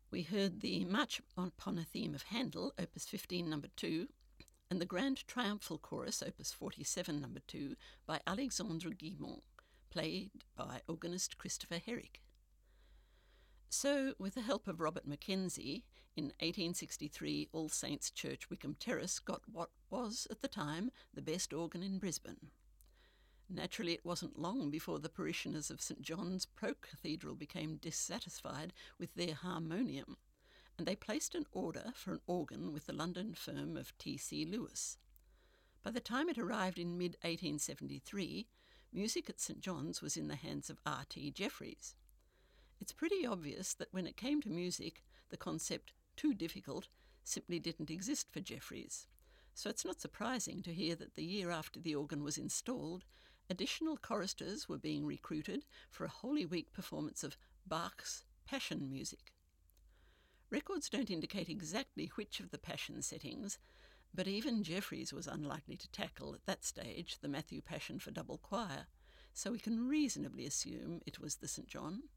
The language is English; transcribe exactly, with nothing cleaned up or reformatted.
We heard the March upon a Theme of Handel, opus fifteen, number two, and the Grand Triumphal Chorus, opus forty-seven, number two, by Alexandre Guilmant, played by organist Christopher Herrick. So, with the help of Robert Mackenzie, in eighteen sixty-three, All Saints Church, Wickham Terrace, got what was, at the time, the best organ in Brisbane. Naturally, it wasn't long before the parishioners of St John's Pro-Cathedral became dissatisfied with their harmonium, and they placed an order for an organ with the London firm of T C Lewis. By the time it arrived in mid eighteen seventy-three, music at St John's was in the hands of R T Jeffries. It's pretty obvious that when it came to music, the concept too difficult simply didn't exist for Jeffries. So it's not surprising to hear that the year after the organ was installed, additional choristers were being recruited for a Holy Week performance of Bach's Passion music. Records don't indicate exactly which of the Passion settings, but even Jeffries was unlikely to tackle at that stage the Matthew Passion for double choir, so we can reasonably assume it was the St John.